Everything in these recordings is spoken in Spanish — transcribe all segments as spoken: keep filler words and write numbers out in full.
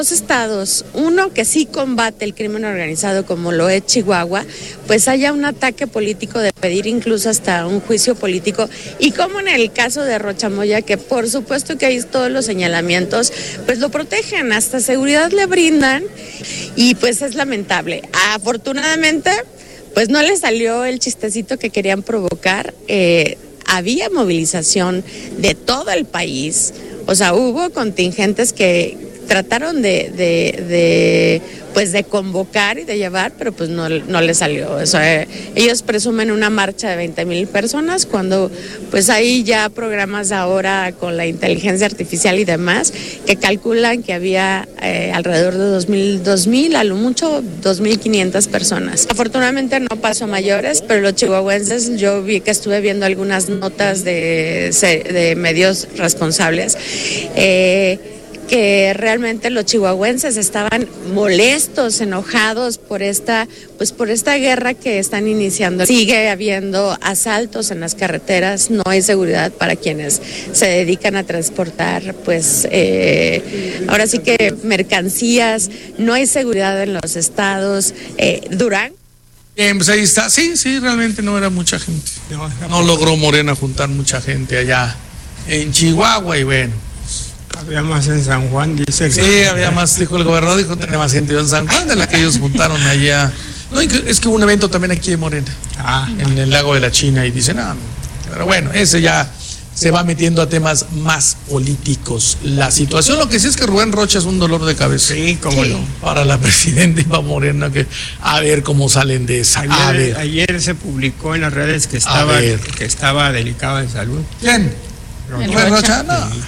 Dos estados, uno que sí combate el crimen organizado como lo es Chihuahua, pues haya un ataque político de pedir incluso hasta un juicio político, y como en el caso de Rochamoya, que por supuesto que hay todos los señalamientos, pues lo protegen, hasta seguridad le brindan, y pues es lamentable. Afortunadamente, pues no le salió el chistecito que querían provocar, eh, había movilización de todo el país, o sea, hubo contingentes que trataron de, de, de, pues de convocar y de llevar, pero pues no, no les salió. O sea, ellos presumen una marcha de veinte mil personas, cuando pues hay ya programas ahora con la inteligencia artificial y demás, que calculan que había eh, alrededor de dos mil, a lo mucho dos mil quinientas personas. Afortunadamente no pasó a mayores, pero los chihuahuenses, yo vi que estuve viendo algunas notas de, de medios responsables, eh, que realmente los chihuahuenses estaban molestos, enojados por esta, pues por esta guerra que están iniciando. Sigue habiendo asaltos en las carreteras, no hay seguridad para quienes se dedican a transportar, pues eh, ahora sí que mercancías, no hay seguridad en los estados. Eh, Durán. Bien, pues ahí está. Sí, sí, realmente no era mucha gente. No, no logró Morena juntar mucha gente allá en Chihuahua, y bueno. Había más en San Juan, dice. Sí, que... había más, dijo el gobernador, dijo tenía más gente en San Juan de la que ellos juntaron allá. No, es que hubo un evento también aquí en Morena, ah, en el lago de la China, y dicen, ah, pero bueno, ese ya se va metiendo a temas más políticos. La situación, lo que sí es que Rubén Rocha es un dolor de cabeza. Sí, cómo no. Para la presidenta y para Morena, que a ver cómo salen de esa. Ayer, a ver. ayer se publicó en las redes que estaba, que estaba delicado de salud. ¿Quién? Rubén Rocha, Rocha no. Sí.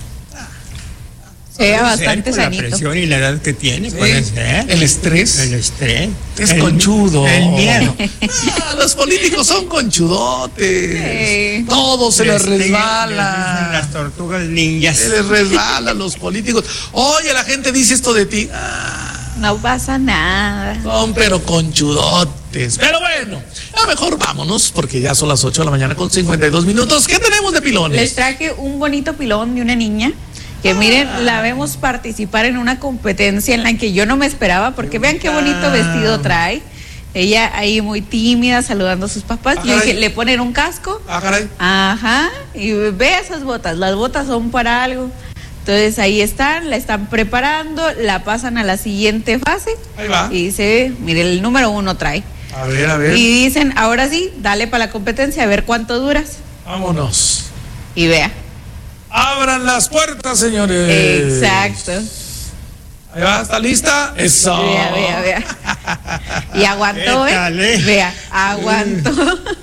Era bastante por sanito. La presión y la edad que tiene, sí, puede ser. El estrés. El estrés. Es el, conchudo. El miedo. Ah, los políticos son conchudotes. Sí. Todo se les, les resbala. Les las tortugas ninjas. Se les resbala a los políticos. Oye, la gente dice esto de ti. Ah, no pasa nada. Son pero conchudotes. Pero bueno, a lo mejor vámonos, porque ya son las ocho de la mañana con cincuenta y dos minutos. ¿Qué tenemos de pilones? Les traje un bonito pilón de una niña que miren, la vemos participar en una competencia en la que yo no me esperaba, porque vean qué bonito vestido trae. Ella ahí muy tímida, saludando a sus papás. Ah, yo dije, le ponen un casco. Ah, caray. Ajá. Y ve esas botas, las botas son para algo. Entonces ahí están, la están preparando, la pasan a la siguiente fase. Ahí va. Y dice, mire, el número uno trae. A ver, a ver. Y dicen, ahora sí, dale para la competencia, a ver cuánto duras. Vámonos. Y vea. Abran las puertas, señores. Exacto. Ahí va, ¿está lista? Eso. Vea, vea, vea. Y aguantó, ¿eh? Vea, aguantó.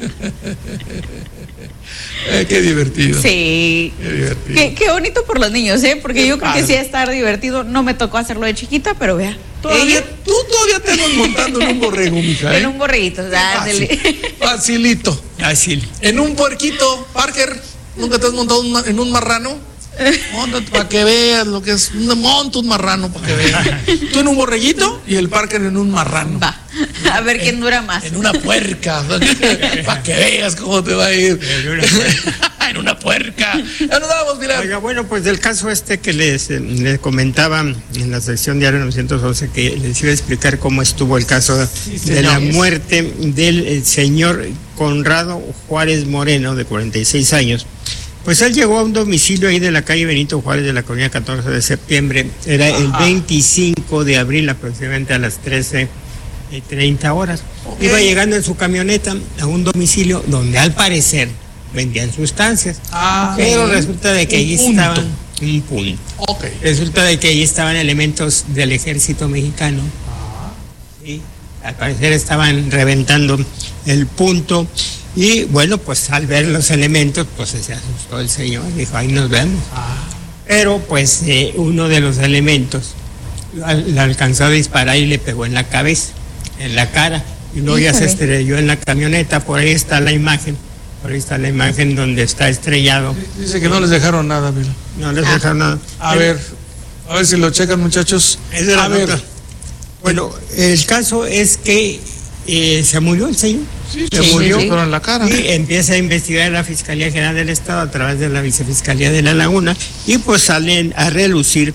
Eh, qué divertido. Sí. Qué divertido. Qué, qué bonito por los niños, ¿eh? Porque qué yo creo padre. que sí va a estar divertido. No me tocó hacerlo de chiquita, pero vea. Todavía, ella... Tú todavía te vas montando en un borrego, mija, ¿eh? En un borreguito, Fácil. Facilito. Fácil. En un puerquito, Parker. ¿Nunca te has montado en un marrano? Móntate para que veas lo que es. Monta un marrano para que veas. Tú en un borreguito y el Parker en un marrano. Va. A ver quién dura más. En una puerca. Para que veas cómo te va a ir. En una puerca. Ya nos vamos, mira. Oiga, bueno, pues del caso este que les, les comentaba en la sección Diario novecientos once, que les iba a explicar cómo estuvo el caso sí, de la muerte del señor Conrado Juárez Moreno, de cuarenta y seis años. Pues él llegó a un domicilio ahí de la calle Benito Juárez de la colonia catorce de septiembre. Era Ajá. el veinticinco de abril, aproximadamente a las trece y treinta horas. Okay. Iba llegando en su camioneta a un domicilio donde al parecer vendían sustancias. Ah, pero okay. resulta de que allí estaban un punto. Okay. Resulta de que allí estaban elementos del ejército mexicano. Ah. Y al parecer estaban reventando el punto. Y bueno, pues al ver los elementos, pues se asustó el señor, dijo, ahí nos vemos. Ah. Pero pues eh, uno de los elementos le alcanzó a disparar y le pegó en la cabeza, en la cara, y luego Híjole. ya se estrelló en la camioneta. Por ahí está la imagen, por ahí está la imagen donde está estrellado. Dice que no les dejaron nada, mira. No les ah. dejaron nada. A el, ver, a ver si lo checan, muchachos. Es de la a ver. Bueno, el caso es que eh, se murió el señor. Sí, se sí, murió, sí. pero en la cara. Y empieza a investigar la Fiscalía General del Estado a través de la Vicefiscalía de La Laguna, y pues salen a relucir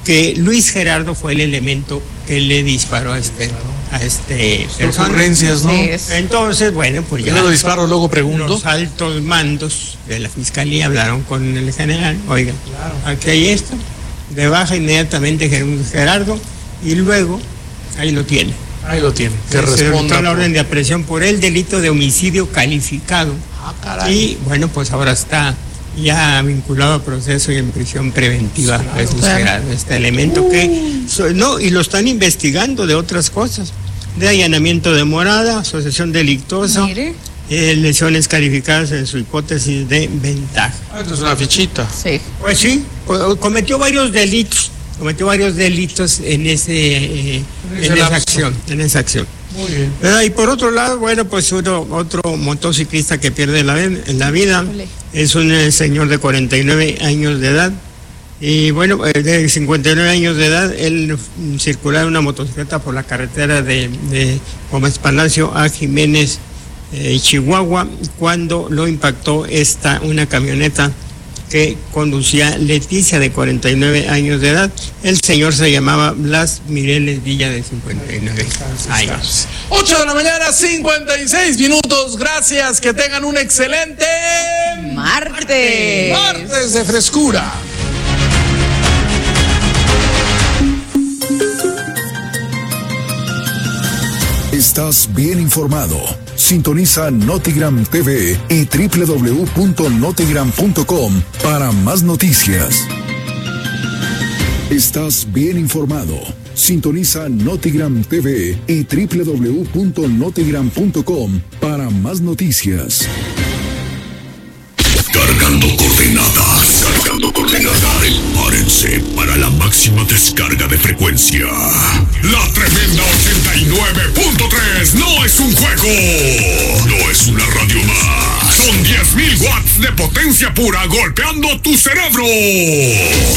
que Luis Gerardo fue el elemento que le disparó a este a este ocurrencias, ¿no? Entonces, bueno, pues ya lo disparo, luego pregunto. Los altos mandos de la fiscalía hablaron con el general, oigan, claro, aquí hay esto, de baja inmediatamente Gerardo, y luego ahí lo tiene. Ahí lo tiene. Que se responda la por... orden de aprehensión por el delito de homicidio calificado. Ah, caray. Y bueno, pues ahora está ya vinculado a proceso y en prisión preventiva. Claro, Jesús claro. Gerardo, este elemento uh. que no, y lo están investigando de otras cosas, de allanamiento de morada, asociación delictuosa, eh, lesiones calificadas en su hipótesis de ventaja. Ah, esto es una fichita. Sí. Pues sí, cometió varios delitos, cometió varios delitos en ese eh, en, en esa acción, en esa acción. Muy bien. ¿Verdad? Y por otro lado, bueno, pues uno, otro motociclista que pierde la, la vida es un eh, señor de cuarenta y nueve años de edad. Y bueno, de cincuenta y nueve años de edad, él circulaba en una motocicleta por la carretera de, de Gómez Palacio a Jiménez, eh, Chihuahua, cuando lo impactó esta una camioneta que conducía Leticia, de cuarenta y nueve años de edad. El señor se llamaba Blas Mireles Villa, de cincuenta y nueve años. ocho de la mañana, cincuenta y seis minutos. Gracias, que tengan un excelente martes. Martes de frescura. Estás bien informado. Sintoniza Notigram T V y doble u doble u doble u punto notigram punto com para más noticias. Estás bien informado. Sintoniza Notigram T V y doble u doble u doble u punto notigram punto com para más noticias. Cargando coordenadas. Cargando coordenadas. Prepárense para la máxima descarga de frecuencia. La tremenda ochenta y nueve punto tres no es un juego. No es una radio más. Son diez mil watts de potencia pura golpeando tu cerebro.